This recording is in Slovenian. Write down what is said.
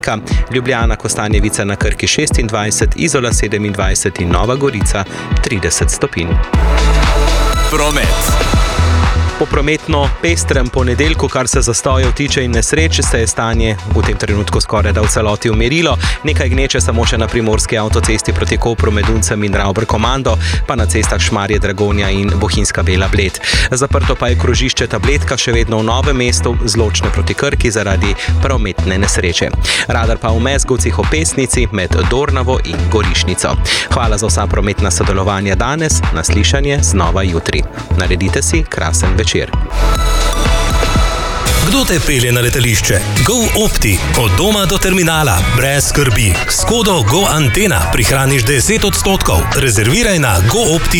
Ljubljana, Kostanjevica na Krki 26, Izola 27 in Nova Gorica 30 stopinj. Promet. Po prometno pestrem ponedeljku, kar se zastojev tiče in nesreč, se je stanje v tem trenutku skoraj da v celoti umirilo. Nekaj gneče samo še na primorski avtocesti proti Kopru med Uncem in Ravber-Komando, pa na cestah Šmarje, Dragonja in Bohinjska Bela Bled. Zaprto pa je krožišče Tabletka še vedno v Novem mestu, z Ločne proti Krki zaradi prometne nesreče. Radar pa v Mezgovcih ob Pesnici med Dornavo in Gorišnico. Hvala za vsa prometna sodelovanja danes, na slišanje znova jutri. Naredite si krasen večer. Kdo te pelje na letališče? GoOpti. Od doma do terminala. Brez skrbi. S kodo GoAntena prihraniš 10%. Rezerviraj na goopti.si.